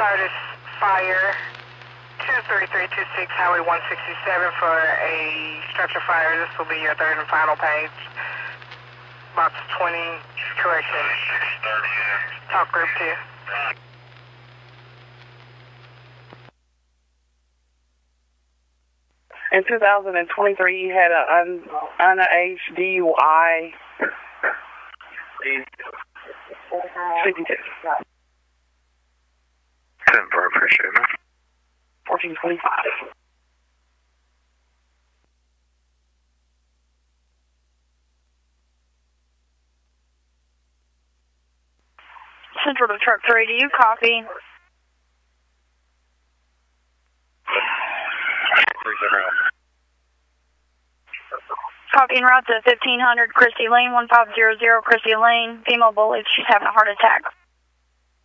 Sardis Fire 23326 Highway 167 for a structure fire. This will be your third and final page. Box 20, correction. Talk group 2. In 2023, you had an unaged DUI. 52. 10 for appreciate it. 1425. Central to truck 3, do you copy? Copying route to 1500 Christie Lane, 1500 Christie Lane. Female bullet, she's having a heart attack.